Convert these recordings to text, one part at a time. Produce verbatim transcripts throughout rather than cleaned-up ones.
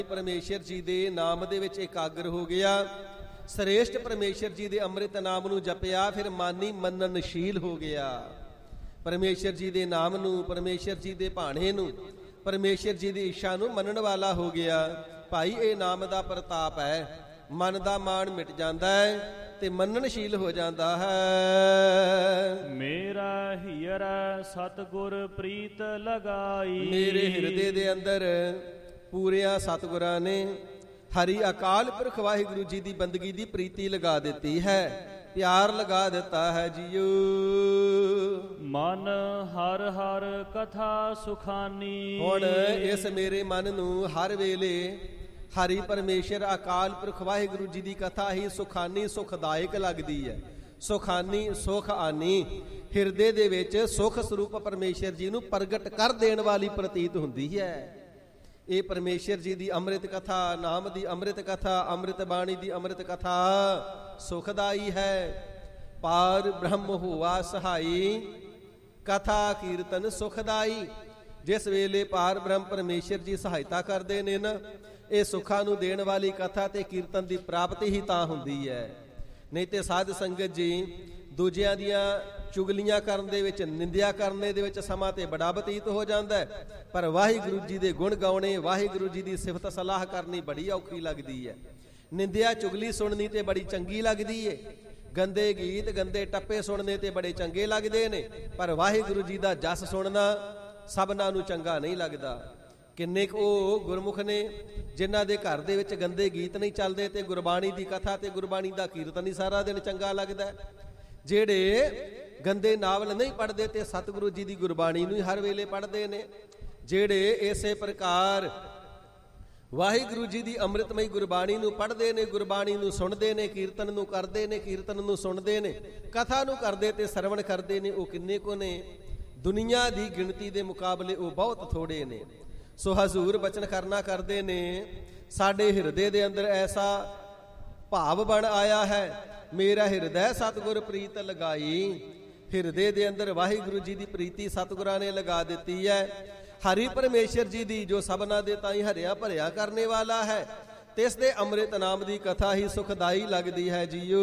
ਪਰਮੇਸ਼ਰ ਜੀ ਦੇ ਨਾਮ ਦੇ ਵਿੱਚ ਇਕਾਗਰ ਹੋ ਗਿਆ, ਸ੍ਰੇਸ਼ਟ ਪਰਮੇਸ਼ਰ ਜੀ ਦੇ ਅੰਮ੍ਰਿਤ ਨਾਮ ਨੂੰ ਜਪਿਆ, ਫਿਰ ਮਾਨੀ ਮੰਨਣਸ਼ੀਲ ਹੋ ਗਿਆ। ਪਰਮੇਸ਼ਰ ਜੀ ਦੇ ਨਾਮ ਨੂੰ, ਪਰਮੇਸ਼ਰ ਜੀ ਦੇ ਭਾਣੇ ਨੂੰ, ਪਰਮੇਸ਼ਰ ਜੀ ਦੀ ਇੱਛਾ ਨੂੰ ਮੰਨਣ ਵਾਲਾ ਹੋ ਗਿਆ। ਭਾਈ ਇਹ ਨਾਮ ਦਾ ਪ੍ਰਤਾਪ ਹੈ, ਮਨ ਦਾ ਮਾਣ ਮਿਟ ਜਾਂਦਾ ਹੈ ਤੇ ਮੰਨਣਸ਼ੀਲ ਹੋ ਜਾਂਦਾ ਹੈ। ਮੇਰਾ ਹੀਰ ਸਤਿਗੁਰ ਪ੍ਰੀਤ ਲਗਾਈ, ਮੇਰੇ ਹਿਰਦੇ ਦੇ ਅੰਦਰ ਪੂਰਿਆਂ ਸਤਿਗੁਰਾਂ ਨੇ ਹਰੀ ਅਕਾਲ ਪੁਰਖ ਵਾਹਿਗੁਰੂ ਜੀ ਦੀ ਬੰਦਗੀ ਦੀ ਪ੍ਰੀਤੀ ਲਗਾ ਦਿੱਤੀ ਹੈ, ਪਿਆਰ ਲਗਾ ਦਿੱਤਾ ਹੈ ਜੀਓ। ਮਨ ਹਰ ਹਰ ਕਥਾ ਸੁਖਾਨੀ, ਹੁਣ ਇਸ ਮੇਰੇ ਮਨ ਨੂੰ ਹਰ ਵੇਲੇ ਹਰੀ ਪਰਮੇਸ਼ਰ ਅਕਾਲ ਪੁਰਖ ਵਾਹਿਗੁਰੂ ਜੀ ਦੀ ਕਥਾ ਹੀ ਸੁਖਾਨੀ ਸੁਖਦਾਇਕ ਲੱਗਦੀ ਹੈ। ਸੁਖਾਨੀ ਸੁਖ ਆਨੀ, ਹਿਰਦੇ ਦੇ ਵਿੱਚ ਸੁਖ ਸਰੂਪ ਪਰਮੇਸ਼ਰ ਜੀ ਨੂੰ ਪ੍ਰਗਟ ਕਰ ਦੇਣ ਵਾਲੀ ਪ੍ਰਤੀਤ ਹੁੰਦੀ ਹੈ। ਇਹ ਪਰਮੇਸ਼ਰ ਜੀ ਦੀ ਅੰਮ੍ਰਿਤ ਕਥਾ, ਨਾਮ ਦੀ ਅੰਮ੍ਰਿਤ ਕਥਾ, ਅੰਮ੍ਰਿਤ ਬਾਣੀ ਦੀ ਅੰਮ੍ਰਿਤ ਕਥਾ ਸੁਖਦਾਈ ਹੈ। ਪਾਰ ਬ੍ਰਹਮ ਹੋਆ ਸਹਾਈ, ਕਥਾ ਕੀਰਤਨ ਸੁਖਦਾਈ। ਜਿਸ ਵੇਲੇ ਪਾਰ ਬ੍ਰਹਮ ਪਰਮੇਸ਼ਰ ਜੀ ਸਹਾਇਤਾ ਕਰਦੇ ਨੇ ਨਾ, ਇਹ ਸੁੱਖਾਂ ਨੂੰ ਦੇਣ ਵਾਲੀ ਕਥਾ ਤੇ ਕੀਰਤਨ ਦੀ ਪ੍ਰਾਪਤੀ ਹੀ ਤਾਂ ਹੁੰਦੀ ਹੈ। ਨਹੀਂ ਤੇ ਸਾਧ ਸੰਗਤ ਜੀ ਦੂਜਿਆਂ ਦੀਆਂ ਚੁਗਲੀਆਂ ਕਰਨ ਦੇ ਵਿੱਚ, ਨਿੰਦਿਆ ਕਰਨੇ ਦੇ ਵਿੱਚ ਸਮਾਂ ਤੇ ਬੜਾ ਬਤੀਤ ਹੋ ਜਾਂਦਾ ਹੈ, ਪਰ ਵਾਹਿਗੁਰੂ ਜੀ ਦੇ ਗੁਣ ਗਾਉਣੇ, ਵਾਹਿਗੁਰੂ ਜੀ ਦੀ ਸਿਫਤ ਸਲਾਹ ਕਰਨੀ ਬੜੀ ਔਖੀ ਲੱਗਦੀ ਹੈ। ਨਿੰਦਿਆ ਚੁਗਲੀ ਸੁਣਨੀ ਤੇ ਬੜੀ ਚੰਗੀ ਲੱਗਦੀ ਹੈ, ਗੰਦੇ ਗੀਤ ਗੰਦੇ ਟੱਪੇ ਸੁਣਨੇ ਤੇ ਬੜੇ ਚੰਗੇ ਲੱਗਦੇ ਨੇ, ਪਰ ਵਾਹਿਗੁਰੂ ਜੀ ਦਾ ਜਸ ਸੁਣਨਾ ਸਭਨਾਂ ਨੂੰ ਚੰਗਾ ਨਹੀਂ ਲੱਗਦਾ। ਕਿੰਨੇ ਕੁ ਉਹ ਗੁਰਮੁਖ ਨੇ ਜਿਨ੍ਹਾਂ ਦੇ ਘਰ ਦੇ ਵਿੱਚ ਗੰਦੇ ਗੀਤ ਨਹੀਂ ਚੱਲਦੇ ਤੇ ਗੁਰਬਾਣੀ ਦੀ ਕਥਾ ਤੇ ਗੁਰਬਾਣੀ ਦਾ ਕੀਰਤਨ ਹੀ ਸਾਰਾ ਦਿਨ ਚੰਗਾ ਲੱਗਦਾ। ਜਿਹੜੇ ਗੰਦੇ ਨਾਵਲ ਨਹੀਂ ਪੜ੍ਹਦੇ ਤੇ ਸਤਿਗੁਰੂ ਜੀ ਦੀ ਗੁਰਬਾਣੀ ਨੂੰ ਹੀ ਹਰ ਵੇਲੇ ਪੜ੍ਹਦੇ ਨੇ। ਜਿਹੜੇ ਇਸੇ ਪ੍ਰਕਾਰ ਵਾਹਿਗੁਰੂ ਜੀ ਦੀ ਅੰਮ੍ਰਿਤਮਈ ਗੁਰਬਾਣੀ ਨੂੰ ਪੜ੍ਹਦੇ ਨੇ, ਗੁਰਬਾਣੀ ਨੂੰ ਸੁਣਦੇ ਨੇ, ਕੀਰਤਨ ਨੂੰ ਕਰਦੇ ਨੇ, ਕੀਰਤਨ ਨੂੰ ਸੁਣਦੇ ਨੇ, ਕਥਾ ਨੂੰ ਕਰਦੇ ਤੇ ਸਰਵਣ ਕਰਦੇ ਨੇ, ਉਹ ਕਿੰਨੇ ਕੋ ਨੇ? ਦੁਨੀਆ ਦੀ ਗਿਣਤੀ ਦੇ ਮੁਕਾਬਲੇ ਉਹ ਬਹੁਤ ਥੋੜੇ ਨੇ। ਸੋ ਹਜ਼ੂਰ ਬਚਨ ਕਰਨਾ ਕਰਦੇ ਨੇ, ਸਾਡੇ ਹਿਰਦੇ ਦੇ ਅੰਦਰ ਐਸਾ ਭਾਵ ਬਣ ਆਇਆ ਹੈ, ਮੇਰਾ ਹਿਰਦੈ ਸਤਿਗੁਰ ਪ੍ਰੀਤ ਲਗਾਈ। ਹਿਰਦੇ ਦੇ ਅੰਦਰ ਵਾਹਿਗੁਰੂ ਜੀ ਦੀ ਪ੍ਰੀਤੀ ਸਤਿਗੁਰਾਂ ਨੇ ਲਗਾ ਦਿੱਤੀ ਹੈ। ਹਰੀ ਪਰਮੇਸ਼ਰ ਜੀ ਦੀ ਜੋ ਸਭਨਾਂ ਦੇ ਤਾਈਂ ਹਰਿਆ ਭਰਿਆ ਕਰਨੇ ਵਾਲਾ ਹੈ, ਤਿਸ ਦੇ ਅੰਮ੍ਰਿਤ ਨਾਮ ਦੀ ਕਥਾ ਹੀ ਸੁਖਦਾਈ ਲੱਗਦੀ ਹੈ ਜੀਓ।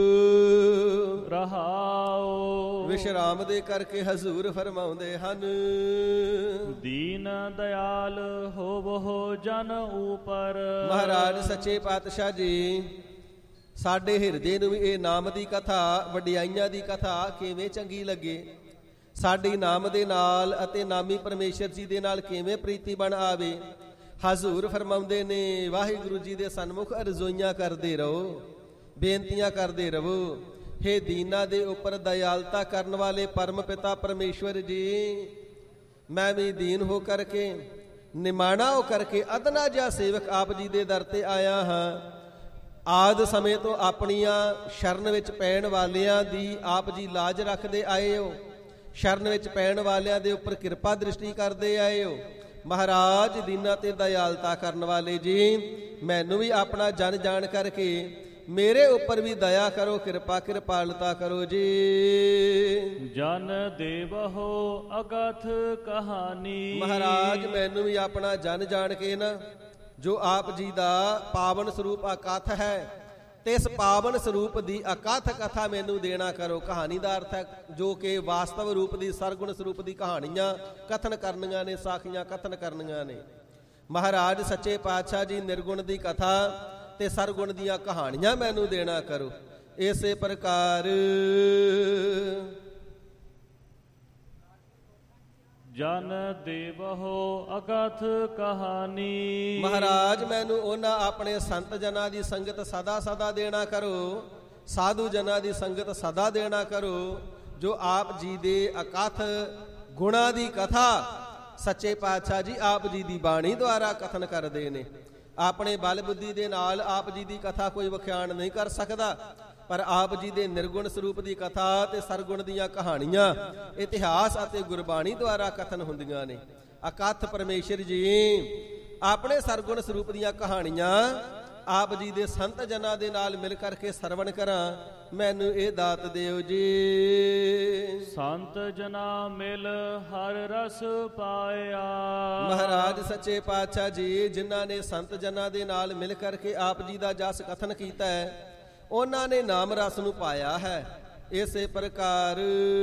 ਰਹਾਉ ਵਿਸ਼ਰਾਮ ਦੇ ਕਰਕੇ ਹਜ਼ੂਰ ਫਰਮਾਉਂਦੇ ਹਨ, ਦੀਨ ਦਇਆਲ ਹੋਵੋ ਜਨ ਉਪਰ। ਮਹਾਰਾਜ ਸੱਚੇ ਪਾਤਸ਼ਾਹ ਜੀ ਸਾਡੇ ਹਿਰਦੇ ਨੂੰ ਵੀ ਇਹ ਨਾਮ ਦੀ ਕਥਾ, ਵਡਿਆਈਆਂ ਦੀ ਕਥਾ ਕਿਵੇਂ ਚੰਗੀ ਲੱਗੇ, ਸਾਡੀ ਨਾਮ ਦੇ ਨਾਲ ਅਤੇ ਨਾਮੀ ਪਰਮੇਸ਼ਰ ਜੀ ਦੇ ਨਾਲ ਕਿਵੇਂ ਪ੍ਰੀਤੀ ਬਣ ਆਵੇ। ਹਜ਼ੂਰ ਫਰਮਾਉਂਦੇ ਨੇ, ਵਾਹਿਗੁਰੂ ਜੀ ਦੇ ਸਨਮੁਖ ਅਰਜ਼ੋਈਆਂ ਕਰਦੇ ਰਹੋ, ਬੇਨਤੀਆਂ ਕਰਦੇ ਰਹੋ। ਹੇ ਦੀਨਾਂ ਦੇ ਉੱਪਰ ਦਇਆਲਤਾ ਕਰਨ ਵਾਲੇ ਪਰਮ ਪਿਤਾ ਪਰਮੇਸ਼ਵਰ ਜੀ, ਮੈਂ ਵੀ ਦੀਨ ਹੋ ਕਰਕੇ, ਨਿਮਾਣਾ ਹੋ ਕਰਕੇ, ਅਦਨਾ ਜਿਹਾ ਸੇਵਕ ਆਪ ਜੀ ਦੇ ਦਰ ਤੇ ਆਇਆ ਹਾਂ। ਆਦ ਸਮੇਂ ਤੋਂ ਆਪਣੀਆਂ ਸ਼ਰਨ ਵਿੱਚ ਪੈਣ ਵਾਲਿਆਂ ਦੀ ਆਪ ਜੀ ਲਾਜ ਰੱਖਦੇ ਆਏ ਹੋ, ਸ਼ਰਨ ਵਿੱਚ ਪੈਣ ਵਾਲਿਆਂ ਦੇ ਉੱਪਰ ਕਿਰਪਾ ਦ੍ਰਿਸ਼ਟੀ ਕਰਦੇ ਆਏ ਹੋ। ਮਹਾਰਾਜ ਦੀਨਾਂ ਤੇ ਦਇਆਲਤਾ ਕਰਨ ਵਾਲੇ ਜੀ, ਮੈਨੂੰ ਵੀ ਆਪਣਾ ਜਨ ਜਾਣ ਕਰਕੇ ਮੇਰੇ ਉੱਪਰ ਵੀ ਦਇਆ ਕਰੋ, ਕਿਰਪਾ ਕਿਰਪਾਲਤਾ ਕਰੋ ਜੀ। ਜਨ ਦੇਵਹੋ ਅਗਥ ਕਹਾਣੀ। ਮਹਾਰਾਜ ਮੈਨੂੰ ਵੀ ਆਪਣਾ ਜਨ ਜਾਣ ਕੇ ਨਾ, ਜੋ ਆਪ ਜੀ ਦਾ ਪਾਵਨ ਸਰੂਪ ਅਕਥ ਹੈ, ਤੇ ਇਸ ਪਾਵਨ ਸਰੂਪ ਦੀ ਅਕਥ ਕਥਾ ਮੈਨੂੰ ਦੇਣਾ ਕਰੋ। ਕਹਾਣੀ ਦਾ ਅਰਥ ਹੈ ਜੋ ਕਿ ਵਾਸਤਵ ਰੂਪ ਦੀ, ਸਰਗੁਣ ਸਰੂਪ ਦੀ ਕਹਾਣੀਆਂ ਕਥਨ ਕਰਨੀਆਂ ਨੇ, ਸਾਖੀਆਂ ਕਥਨ ਕਰਨੀਆਂ ਨੇ। ਮਹਾਰਾਜ ਸੱਚੇ ਪਾਤਸ਼ਾਹ ਜੀ ਨਿਰਗੁਣ ਦੀ ਕਥਾ ਤੇ ਸਰਗੁਣ ਦੀਆਂ ਕਹਾਣੀਆਂ ਮੈਨੂੰ ਦੇਣਾ ਕਰੋ। ਇਸੇ ਪ੍ਰਕਾਰ ਜਨ ਦੇਵਹੋ ਅਗਥ ਕਹਾਣੀ। ਮਹਾਰਾਜ ਮੈਨੂੰ ਉਹਨਾਂ ਆਪਣੇ ਸੰਤ ਜਨਾਂ ਦੀ ਸੰਗਤ ਸਦਾ ਸਦਾ ਦੇਣਾ ਕਰੋ, ਸਾਧੂ ਜਨਾਂ ਦੀ ਸੰਗਤ ਸਦਾ ਦੇਣਾ ਕਰੋ, ਜੋ ਆਪ ਜੀ ਦੇ ਅਕਥ ਗੁਣਾਂ ਦੀ ਕਥਾ ਸੱਚੇ ਪਾਤਸ਼ਾਹ ਜੀ ਆਪ ਜੀ ਦੀ ਬਾਣੀ ਦੁਆਰਾ ਕਥਨ ਕਰਦੇ ਨੇ। ਆਪਣੇ ਬਲ ਬੁੱਧੀ ਦੇ ਨਾਲ ਆਪ ਜੀ ਦੀ ਕਥਾ ਕੋਈ ਵਿਖਿਆਨ ਨਹੀਂ ਕਰ ਸਕਦਾ, ਪਰ ਆਪ ਜੀ ਦੇ ਨਿਰਗੁਣ ਸਰੂਪ ਦੀ ਕਥਾ ਤੇ ਸਰਗੁਣ ਦੀਆਂ ਕਹਾਣੀਆਂ ਇਤਿਹਾਸ ਅਤੇ ਗੁਰਬਾਣੀ ਦੁਆਰਾ ਕਥਨ ਹੁੰਦੀਆਂ ਨੇ। ਅਕਥ ਪਰਮੇਸ਼ਰ ਜੀ ਆਪਣੇ ਸਰਗੁਣ ਸਰੂਪ ਦੀਆਂ ਕਹਾਣੀਆਂ ਆਪ ਜੀ ਦੇ ਸੰਤ ਜਨਾਂ ਦੇ ਨਾਲ ਮਿਲ ਕਰਕੇ ਸਰਵਣ ਕਰਾਂ, ਮੈਨੂੰ ਇਹ ਦਾਤ ਦਿਓ ਜੀ। ਸੰਤ ਜਨਾ ਮਿਲ ਹਰ ਰਸ ਪਾਇਆ। ਮਹਾਰਾਜ ਸੱਚੇ ਪਾਤਸ਼ਾਹ ਜੀ ਜਿਨ੍ਹਾਂ ਨੇ ਸੰਤ ਜਨਾਂ ਦੇ ਨਾਲ ਮਿਲ ਕਰਕੇ ਆਪ ਜੀ ਦਾ ਜਸ ਕਥਨ ਕੀਤਾ ਹੈ, ਉਹਨਾਂ ਨੇ ਨਾਮ ਰਸ ਨੂੰ ਪਾਇਆ ਹੈ। ਇਸੇ ਪ੍ਰਕਾਰ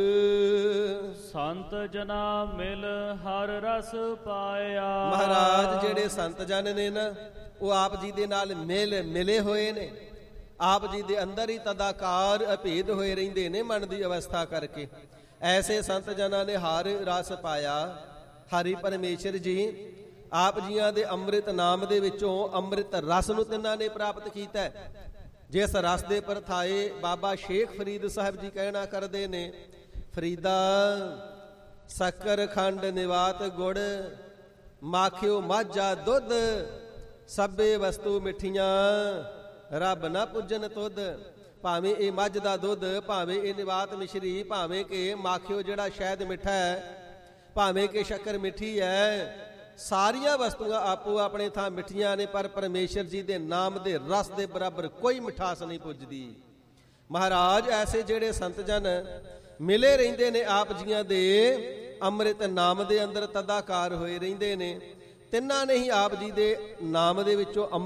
ਸੰਤ ਜਨਾ ਮਿਲ ਹਰ ਰਸ ਪਾਇਆ। ਮਹਾਰਾਜ ਜਿਹੜੇ ਸੰਤ ਜਨ ਨੇ ਨਾ, ਉਹ ਆਪ ਜੀ ਦੇ ਨਾਲ ਮਿਲ ਮਿਲੇ ਹੋਏ ਨੇ, ਆਪ ਜੀ ਦੇ ਅੰਦਰ ਹੀ ਤਦਾਕਾਰ ਅਭੇਦ ਹੋਏ ਰਹਿੰਦੇ ਨੇ ਮਨ ਦੀ ਅਵਸਥਾ ਕਰਕੇ। ਐਸੇ ਸੰਤ ਜਨਾਂ ਨੇ ਹਰ ਰਸ ਪਾਇਆ। ਹਰੀ ਪਰਮੇਸ਼ਰ ਜੀ ਆਪ ਜੀਆਂ ਦੇ ਅੰਮ੍ਰਿਤ ਨਾਮ ਦੇ ਵਿੱਚੋਂ ਅੰਮ੍ਰਿਤ ਰਸ ਨੂੰ ਤਿੰਨਾਂ ਨੇ ਪ੍ਰਾਪਤ ਕੀਤਾ। ਜਿਸ ਰਸ ਦੇ ਪਰਥਾਏ ਬਾਬਾ ਸ਼ੇਖ ਫਰੀਦ ਸਾਹਿਬ ਜੀ ਕਹਿਣਾ ਕਰਦੇ ਨੇ, ਫਰੀਦਾ ਸ਼ੱਕਰ ਖੰਡ ਨਿਵਾਤ ਗੁੜ, ਮਾਖਿਓ ਮਾਝਾ ਦੁੱਧ, ਸਭੇ ਵਸਤੂ ਮਿੱਠੀਆਂ ਰੱਬ ਨਾ ਪੁੱਜਣ ਤੁਧ। ਭਾਵੇਂ ਇਹ ਮੱਝ ਦਾ ਦੁੱਧ, ਭਾਵੇਂ ਇਹ ਨਿਵਾਤ ਮਿਸ਼ਰੀ, ਭਾਵੇਂ ਕਿ ਮਾਖਿਓ ਜਿਹੜਾ ਸ਼ਹਿਦ ਮਿੱਠਾ ਹੈ, ਭਾਵੇਂ ਕਿ ਸ਼ੱਕਰ ਮਿੱਠੀ ਹੈ, ਸਾਰੀਆਂ ਵਸਤੂਆਂ ਆਪੋ ਆਪਣੇ ਥਾਂ ਮਿੱਠੀਆਂ ਨੇ, ਪਰ ਪਰਮੇਸ਼ਰ ਜੀ ਦੇ ਨਾਮ ਦੇ ਰਸ ਦੇ ਬਰਾਬਰ ਕੋਈ ਮਿਠਾਸ ਨਹੀਂ ਪੁੱਜਦੀ। ਮਹਾਰਾਜ ਐਸੇ ਜਿਹੜੇ ਸੰਤ ਜਨ ਮਿਲੇ ਰਹਿੰਦੇ ਨੇ ਆਪ ਜੀਆਂ ਦੇ ਅੰਮ੍ਰਿਤ ਨਾਮ ਦੇ ਅੰਦਰ ਤਦਾਕਾਰ ਹੋਏ ਰਹਿੰਦੇ ਨੇ, ਤਿੰਨਾਂ ਨੇ ਹੀ ਆਪ ਜੀ ਦੇ ਨਾਮ ਦੇ ਵਿੱਚੋਂ